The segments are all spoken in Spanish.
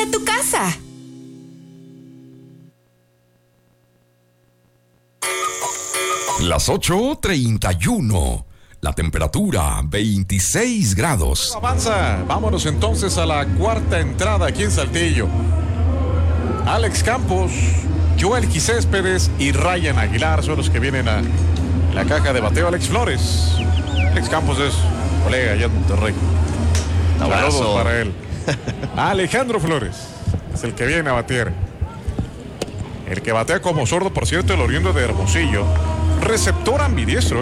para tu casa. Las 8:31. La temperatura 26 grados. Avanza, vámonos entonces a la cuarta entrada aquí en Saltillo. Alex Campos, Joel Céspedes y Ryan Aguilar son los que vienen a la caja de bateo. Alex Flores. Alex Campos es colega allá en Monterrey. Saludos para él. Alejandro Flores es el que viene a batear. El que batea como zurdo, por cierto, el oriundo de Hermosillo. Receptor ambidiestro,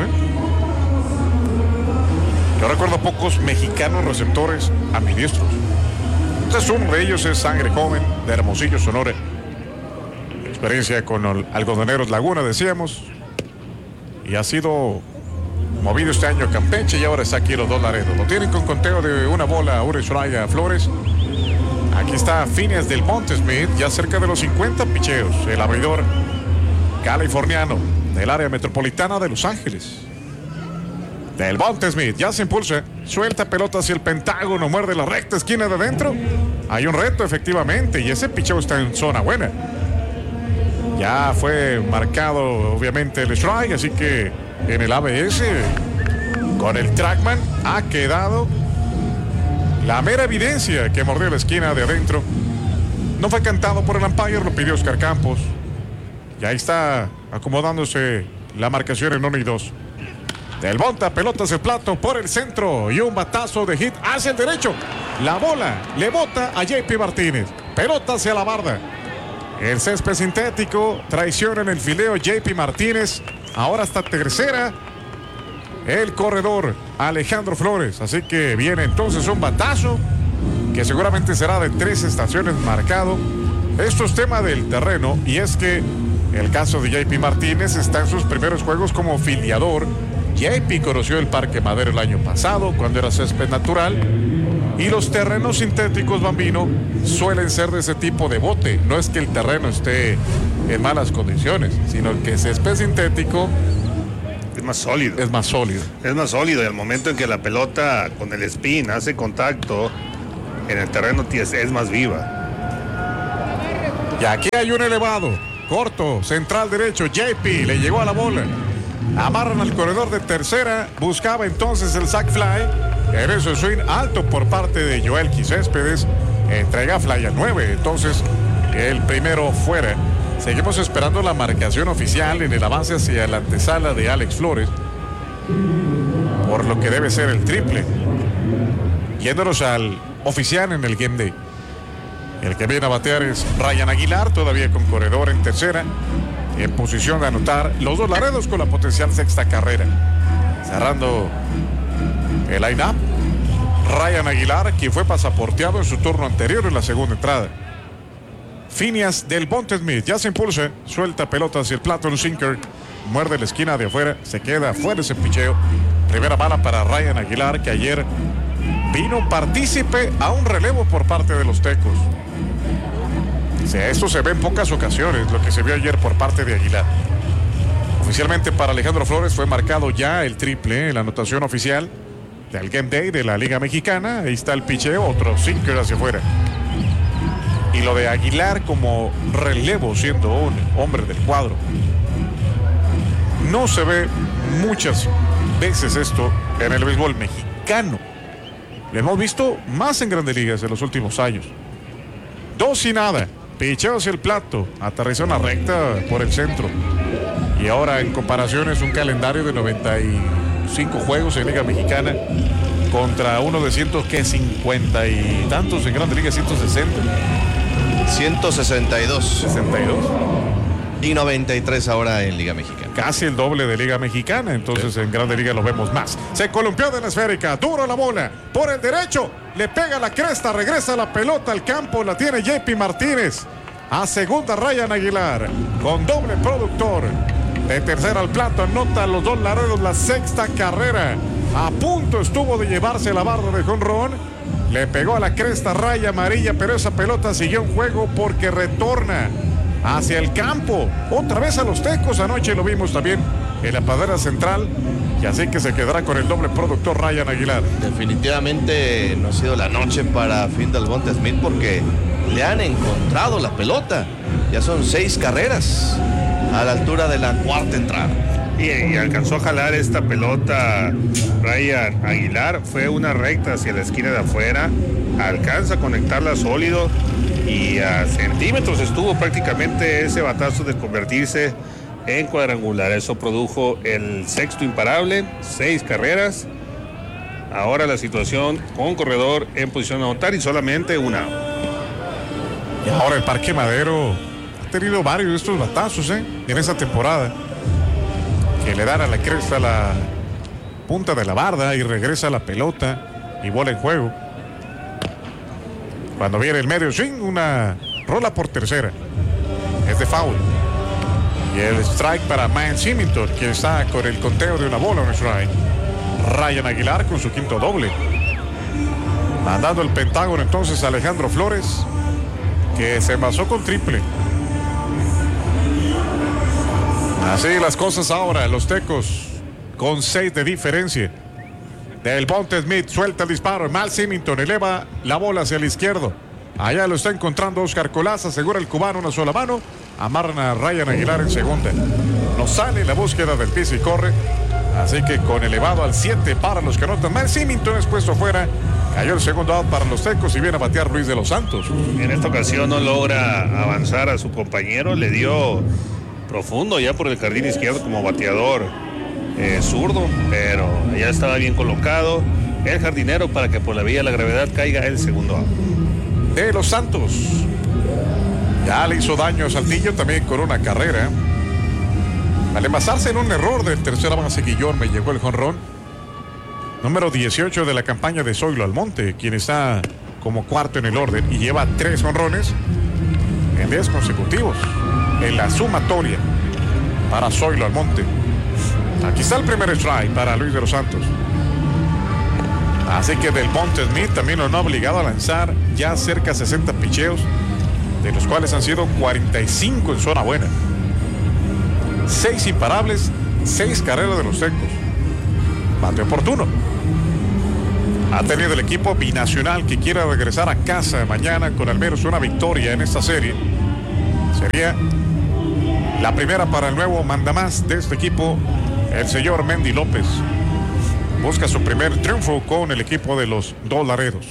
Yo recuerdo pocos mexicanos receptores ambidiestros. Entonces uno de ellos es sangre joven de Hermosillo, Sonora. Experiencia con Algodoneros Laguna, decíamos. Y ha sido movido este año a Campeche y ahora está aquí los Dos Laredos. Lo tienen con conteo de una bola a Urisuraya Flores. Aquí está Phineas Del Monte Smith, ya cerca de los 50 picheos. El abridor californiano del área metropolitana de Los Ángeles. Del Monte Smith ya se impulsa, suelta pelota hacia el pentágono, muerde la recta esquina de adentro. Hay un reto efectivamente y ese picheo está en zona buena. Ya fue marcado obviamente el strike, así que en el ABS con el trackman ha quedado la mera evidencia que mordió la esquina de adentro. No fue cantado por el umpire, lo pidió Oscar Campos. Y ahí está acomodándose la marcación en 1 y 2. Del Monte, pelota hacia el plato por el centro y un batazo de hit hacia el derecho. La bola le bota a JP Martínez. Pelota hacia la barda. El césped sintético traiciona en el fildeo JP Martínez. Ahora hasta tercera el corredor Alejandro Flores. Así que viene entonces un batazo que seguramente será de 3 estaciones marcado. Esto es tema del terreno y es que el caso de JP Martínez está en sus primeros juegos como filiador. JP conoció el Parque Madero el año pasado cuando era césped natural y los terrenos sintéticos, Bambino, suelen ser de ese tipo de bote. No es que el terreno esté en malas condiciones, sino que el césped sintético es más sólido. Es más sólido. Es más sólido y al momento en que la pelota con el spin hace contacto en el terreno es más viva. Y aquí hay un elevado, corto, central derecho, JP le llegó a la bola. Amarran al corredor de tercera, buscaba entonces el sac fly. En eso swing alto por parte de Joel Céspedes, entrega fly a 9, entonces el primero fuera. Seguimos esperando la marcación oficial en el avance hacia la antesala de Alex Flores, por lo que debe ser el triple. Yéndonos al oficial en el game day. El que viene a batear es Ryan Aguilar, todavía con corredor en tercera, en posición de anotar los Dos Laredos con la potencial sexta carrera. Cerrando el line-up, Ryan Aguilar, quien fue pasaporteado en su turno anterior en la segunda entrada. Phineas Del Monte Smith ya se impulsa, suelta pelota hacia el plato, un sinker, muerde la esquina de afuera, se queda fuera ese picheo. Primera bala para Ryan Aguilar, que ayer vino partícipe a un relevo por parte de los Tecos. Esto se ve en pocas ocasiones, lo que se vio ayer por parte de Aguilar. Oficialmente para Alejandro Flores fue marcado ya el triple en la anotación oficial del Game Day de la Liga Mexicana. Ahí está el picheo, otro sinker hacia afuera. Y lo de Aguilar como relevo, siendo un hombre del cuadro. No se ve muchas veces esto en el béisbol mexicano. Lo hemos visto más en Grandes Ligas en los últimos años. 2 y nada. Picheo hacia el plato, aterrizó una recta por el centro. Y ahora en comparación es un calendario de 95 juegos en Liga Mexicana contra uno de 150 y tantos en Grandes Ligas, 160. 162. 62. Y 93 ahora en Liga Mexicana. Casi el doble de Liga Mexicana, entonces en Grande Liga lo vemos más. Se columpió de la esférica, duro la bola, por el derecho, le pega la cresta, regresa la pelota al campo, la tiene JP Martínez. A segunda Ryan Aguilar, con doble productor. De tercera al plato, anota los Dos Laredos la sexta carrera. A punto estuvo de llevarse la barra de jonrón. Le pegó a la cresta raya amarilla, pero esa pelota siguió en juego porque retorna hacia el campo. Otra vez a los Tecos, anoche lo vimos también en la padera central. Y así que se quedará con el doble productor Ryan Aguilar. Definitivamente no ha sido la noche para Phineas Del Monte Smith porque le han encontrado la pelota. Ya son 6 carreras a la altura de la cuarta entrada. Y alcanzó a jalar esta pelota Ryan Aguilar. Fue una recta hacia la esquina de afuera. Alcanza a conectarla sólido. Y a centímetros estuvo prácticamente ese batazo de convertirse en cuadrangular. Eso produjo el sexto imparable, 6 carreras. Ahora la situación con corredor en posición de anotar y solamente una. Y ahora el Parque Madero ha tenido varios de estos batazos en esa temporada, que le dan a la cresta la punta de la barda y regresa la pelota y bola en juego. Cuando viene el medio swing, una rola por tercera. Es de foul. Y el strike para Man Symington, quien está con el conteo de una bola, un strike. Ryan Aguilar con su quinto doble. Mandando el pentágono entonces a Alejandro Flores, que se envasó con triple. Así las cosas ahora, los Tecos con 6 de diferencia. Del Bonte Smith suelta el disparo. Mal Symington eleva la bola hacia el izquierdo. Allá lo está encontrando Oscar Colas. Asegura el cubano una sola mano. Amarran a Ryan Aguilar en segunda. No sale la búsqueda del piso y corre. Así que con elevado al 7 para los que anotan. Mal Symington es puesto fuera. Cayó el segundo out para los Tecos y viene a batear Luis de los Santos. En esta ocasión no logra avanzar a su compañero. Le dio profundo ya por el jardín izquierdo como bateador zurdo, pero ya estaba bien colocado el jardinero para que por la vía de la gravedad caiga el segundo out. De los Santos ya le hizo daño a Saltillo también con una carrera. Al envasarse en un error del tercera base, Guillón me llegó el jonrón número 18 de la campaña de Zoilo Almonte, quien está como cuarto en el orden y lleva 3 jonrones en 10 consecutivos en la sumatoria para Zoilo Almonte. Aquí está el primer strike para Luis de los Santos. Así que Del Bonte Smith también lo han obligado a lanzar ya cerca de 60 picheos, de los cuales han sido 45 en zona buena. 6 imparables, 6 carreras de los Tecos. Bate oportuno. Ha tenido el equipo binacional que quiere regresar a casa mañana con al menos una victoria en esta serie. Sería la primera para el nuevo mandamás de este equipo, el señor Mendy López. Busca su primer triunfo con el equipo de los Dos Laredos.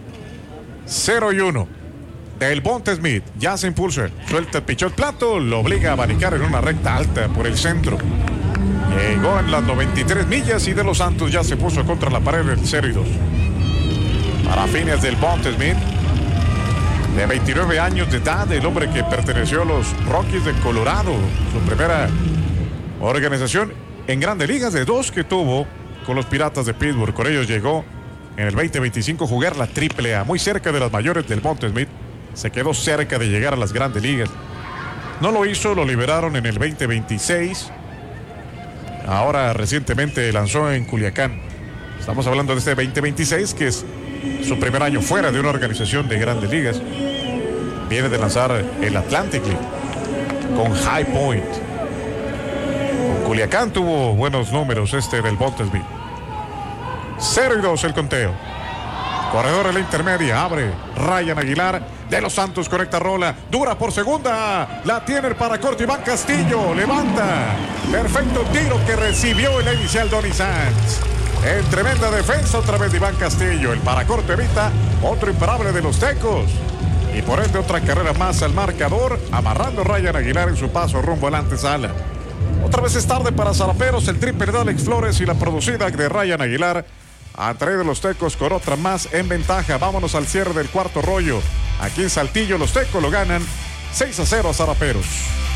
0-1. Del Bonte Smith ya se impulsa. Suelta el pichón plato, lo obliga a abanicar en una recta alta por el centro. Llegó en las 93 millas y de los Santos ya se puso contra la pared del 0-2. Para fines del Bonte Smith, de 29 años de edad, el hombre que perteneció a los Rockies de Colorado, su primera organización en Grandes Ligas, de 2 que tuvo con los Piratas de Pittsburgh. Con ellos llegó en el 2025 a jugar la AAA, muy cerca de las mayores del Bonte Smith. Se quedó cerca de llegar a las Grandes Ligas. No lo hizo, lo liberaron en el 2026. Ahora recientemente lanzó en Culiacán. Estamos hablando de este 2026, que es su primer año fuera de una organización de Grandes Ligas. Viene de lanzar el Atlantic League con High Point. Con Culiacán tuvo buenos números del Bonte Smith. 0-2 el conteo. Corredor en la intermedia, abre Ryan Aguilar. De los Santos conecta rola, dura por segunda, la tiene para corto Iván Castillo, levanta, perfecto tiro que recibió el inicial Donny Sanz. En tremenda defensa otra vez de Iván Castillo, el para corto evita otro imparable de los Tecos. Y por ende otra carrera más al marcador, amarrando Ryan Aguilar en su paso rumbo a la antesala. Otra vez es tarde para Zaraperos, el triple de Alex Flores y la producida de Ryan Aguilar. Han traído los Tecos con otra más en ventaja. Vámonos al cierre del cuarto rollo. Aquí en Saltillo los Tecos lo ganan 6-0 a Zaraperos.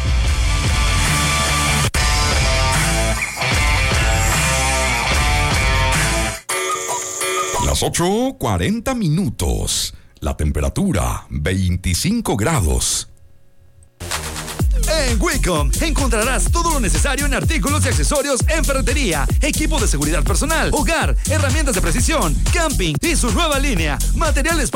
Las 8:40 minutos. La temperatura 25 grados. En Wicom encontrarás todo lo necesario en artículos y accesorios en ferretería, equipo de seguridad personal, hogar, herramientas de precisión, camping y su nueva línea, materiales para